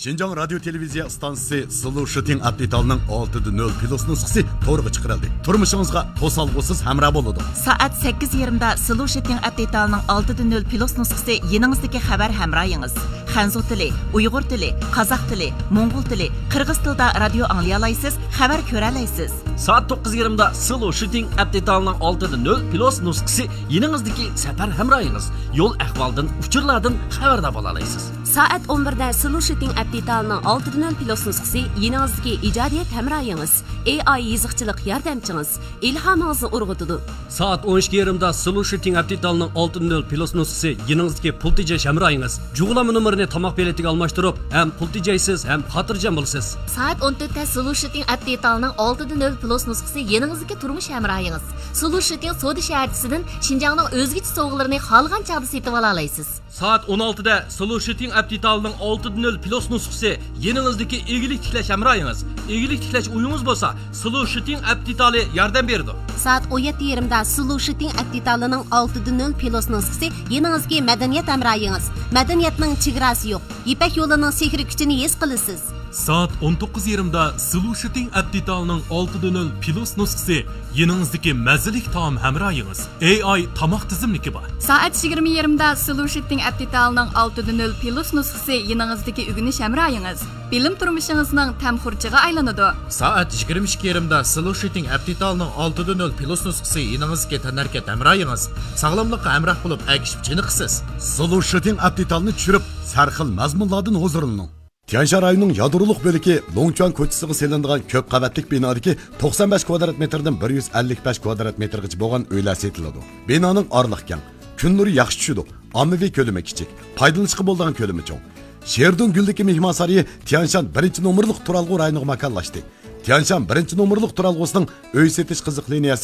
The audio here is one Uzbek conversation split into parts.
Şinjan Radyo Televiziya stansiyasi Sulu Shooting Update'ning 6.0 plus nusxasi to'g'ri chiqarildi. Turmushingizga to'salg'usiz hamroh bo'ladi. Soat 8:20 da Sulu Shooting Update'ning 6.0 plus nusxasi yeningizdagi xabar hamrohingiz. Xanzu tili, Uyg'ur tili, Qozoq tili, Mo'ng'ul tili, Qirg'iz tilida radio anglay olasiz, xabar ko'ra olasiz. Soat 9:20 da Sulu Shooting Update'ning 6.0 plus nusxasi yeningizdagi safar hamrohingiz. Yo'l ahvoldan, uchurlardan xabardor bo'la olasiz. Soat 11 da Sulu Shooting Update'ning 6.0 plus nusxasi yeningizdagi ijodiyat hamrohingiz, AI yiziqchilik yordamchingiz, ilhomingizni urg'utadi. Soat 12:20 da Sulu Shooting Update'ning 6.0 plus nusxasi yeningizdagi pul tejash hamrohingiz. Jug'lama nomerini tomoq beletiga almashtirib, ham pul tejaysiz, ham xotirjam bo'lasiz. Soat 14 da Sulu Shooting Update'ning 6.0 plus nusxasi yeningizdagi turmush hamrohingiz. Sulu Shooting Soda shaharchisidan Xinjiangning o'zgacha sovg'alarini xolgan chaqda setib ola olasiz. Soat 16 da Sulu Shooting Update'ning 6.0 plus nusxasi yeningizdagi egilik tiklash hamrohingiz. Egilik tiklash uyingiz bo'lsa, Sulu Shooting Update'li yordam berdi. Soat 17:20 da Sulu Shooting Update'ning 6.0 plus nusxasi yeningizdagi madaniyat hamrohingiz. Madaniyatning chegarasi yo'q. Ipak yo'lining sehri kuchini his qilasiz. Soat 19:20 da Sulu Shooting Update'ning 6.0 plus nusxasi yeningizdagi mazalik taom hamrohingiz. AI tomoq tizimligi bor. Soat 20:20 da Sulu Shooting Update'ning 6.0 plus nusxasi yeningizdagi o'g'inish hamrohingiz. Bilim turmushingizning tamxurchiga aylanadi. Soat 22:20 da Sulu Shooting Update'ning 6.0 plus nusxasi yeningizga tanarkat hamrohingiz. Sog'lomlikqa hamroh bo'lib agishib chiniqsiz. Sulu Shooting Update'ni tushirib, sarxil mazmunlardan huzurlaning. Tianshan rayonining yadroluk bölüki Longchuan ko'chasiga selinadigan ko'p qavatlik binodagi 95 kvadrat metrdan 155 kvadrat metrgacha bo'lgan uylar setiladi. Binoning orliq keng, kun nuri yaxshi tushadi. Ommaviy ko'lami kichik, foydalanishga bo'ladigan ko'lami cho'ng. Sherdun Guldagi mehmon saroyi Tianshan 1-nomerlik turalg'u rayoniga makonlashdi. Tianshan 1-nomerlik turalg'usining uy setish qiziq liniyasi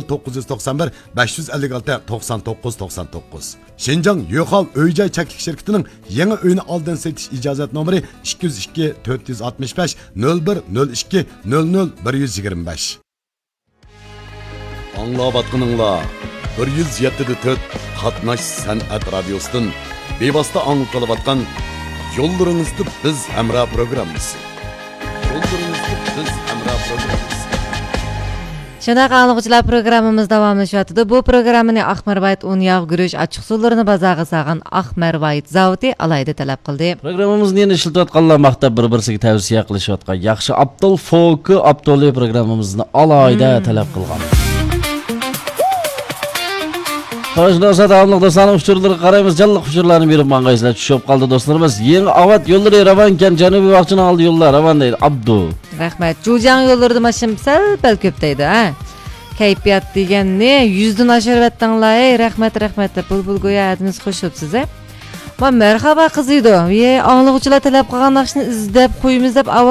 0991 556 99 99. Xinjiang Yo'qol uy-joy chaklik shirkatining yangi uyni oldin setish ijozat nomeri 202 465 0102 00 125. Anglayotganinglar 107.4 Qatnash san'at radiosidan bevosita anglatyotgan Yo'llaringizda biz hamroh programmasi. Şunaqa anlıqçılar programımız davamlaşıyatdı. Bu programını Axmarbayt un yağ gürüş açıq sularını bazağı sağan Axmarbayt zavodi alayda talab qildi. Programımızın yeni işletiyotganlar maqtab bir-birsiga tavsiya qilishayotgan yaxshi Abdul Foki Abdulli programımızını alayda talab qilgan. Xo'jnosa davomli do'stlarning uchurlariga qaraymiz. Jalliq uchurlarni berib mang'aysizlar tushib qoldi do'stlarimiz. Yangi avat yo'llari ravankan janubiy vaqtini oldi yo'llar ravan deydi. Abdu. Rahmat. Jo'jang yo'llarida mashim sal ko'pdaydi, ha. Kayfiyat degan ne? 100 dan oshirvatdinglar. Ey, rahmat deb bul go'ya adimiz qo'shibsiz, ha. Men marhaba qiz edi. Ey, angliqchilar talab qilgan naqshni izlab qo'yimiz deb